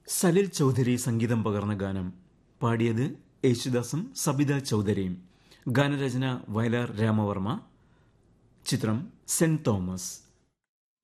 സലിൽ ചൗധരി സംഗീതം പകർന്ന ഗാനം പാടിയത് യേശുദാസും സബിത ചൗധരിയും. ഗാനരചന വയലാർ രാമവർമ്മ. ചിത്രം സെന്റ് തോമസ്.